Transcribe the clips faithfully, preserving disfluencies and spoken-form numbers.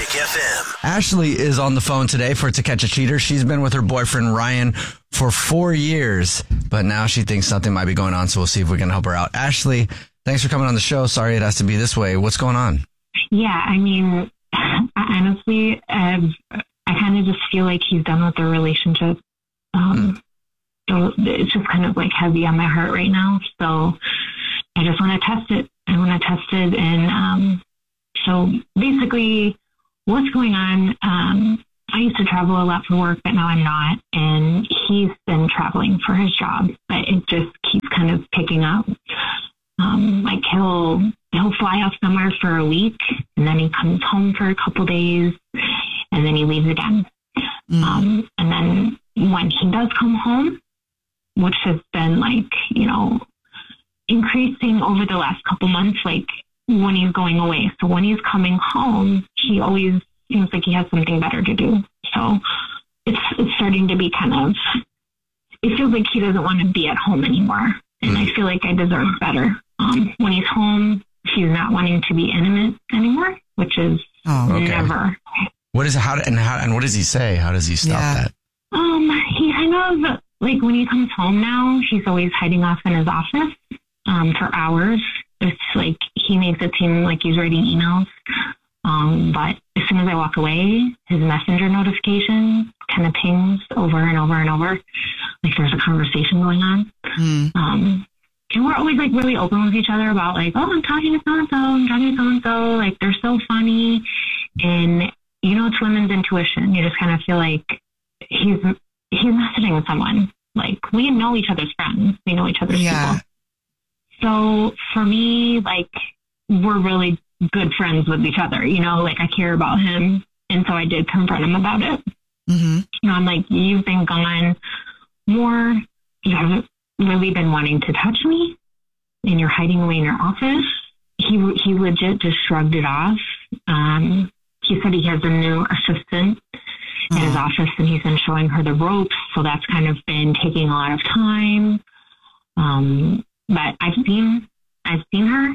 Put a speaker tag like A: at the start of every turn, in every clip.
A: Music F M.
B: Ashley is on the phone today for To Catch a Cheater. She's been with her boyfriend, Ryan, for four years, but now she thinks something might be going on, so we'll see if we can help her out. Ashley, thanks for coming on the show. Sorry it has to be this way. What's going on?
C: Yeah, I mean, honestly, I've, I kind of just feel like he's done with the relationship. Um, so it's just kind of like heavy on my heart right now. So I just want to test it. I want to test it. And um, so basically what's going on, um, I used to travel a lot for work, but now I'm not. And he's been traveling for his job, but it just keeps kind of picking up. Um, like he'll, he'll fly off somewhere for a week and then he comes home for a couple days and then he leaves again. Mm. Um, and then when he does come home, which has been like, you know, increasing over the last couple months, like when he's going away. So when he's coming home, he always seems like he has something better to do. So it's, it's starting to be kind of, it feels like he doesn't want to be at home anymore. And I feel like I deserve better. Um, when he's home, he's not wanting to be intimate anymore, which is oh, okay. never.
B: What is how and how and what does he say? How does he stop yeah. that?
C: Um, he kind of like when he comes home now, he's always hiding off in his office um, for hours. It's like he makes it seem like he's writing emails. Um, but as soon as I walk away, his messenger notification kind of pings over and over and over, like there's a conversation going on. Mm. Um, and we're always like really open with each other about like, oh, I'm talking to so-and-so, I'm talking to so-and-so. Like they're so funny. And, you know, it's women's intuition. You just kind of feel like he's, he's messaging with someone. Like we know each other's friends. We know each other's yeah. people. So for me, like we're really good friends with each other, you know, like I care about him. And so I did confront him about it. Mm-hmm. You know, I'm like, you've been gone more. You haven't really been wanting to touch me and you're hiding away in your office. He, he legit just shrugged it off. Um, he said he has a new assistant in his office and he's been showing her the ropes. So that's kind of been taking a lot of time. Um, but I've seen, I've seen her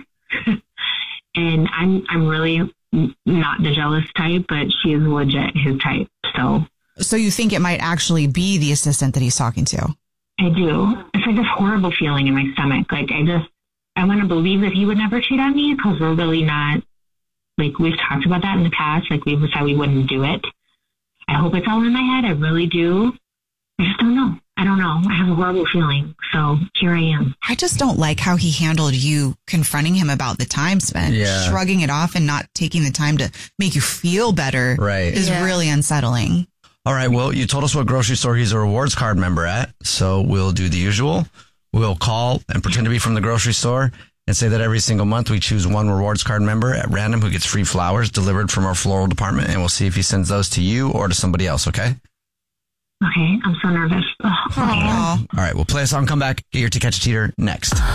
C: and I'm, I'm really not the jealous type, but she is legit his type. So,
D: so you think it might actually be the assistant that he's talking to?
C: I do. It's like this horrible feeling in my stomach. Like I just, I want to believe that he would never cheat on me because we're really not, like we've talked about that in the past. Like we've said we wouldn't do it. I hope it's all in my head. I really do. I just don't know. I don't know. I have a horrible feeling. So here I am.
D: I just don't like how he handled you confronting him about the time spent. Yeah. Shrugging it off and not taking the time to make you feel better right. is yeah. really unsettling.
B: All right. Well, you told us what grocery store he's a rewards card member at. So we'll do the usual. We'll call and pretend to be from the grocery store and say that every single month we choose one rewards card member at random who gets free flowers delivered from our floral department. And we'll see if he sends those to you or to somebody else. Okay.
C: Okay. I'm so nervous. Oh,
B: all right. We'll play a song, come back, get your To Catch a Cheater next.